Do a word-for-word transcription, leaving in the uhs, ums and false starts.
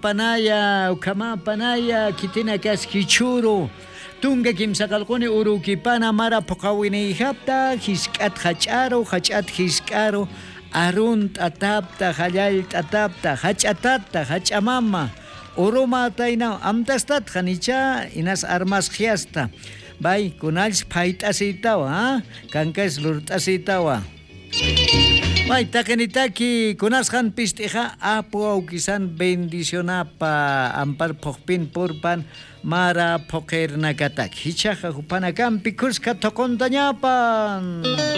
panaya ukama panaya kitina kas kichuru tunga kimsaqalquni urukipana mara puqawini hapta hisk'at hach'aru hach'at hisk'aru arun t'atapta hallal t'atapta hach'atata hach'amama uruma tayna amtastat hanicha inas armas hiasta bay kunals payt'asitawa ha kankas lurt'asitawa May takenitaki kunashan pistija apo aukisan bendicionapa ampar pokpin purpan mara poker nagatak hichaja hupanakampi kurska tokontañapan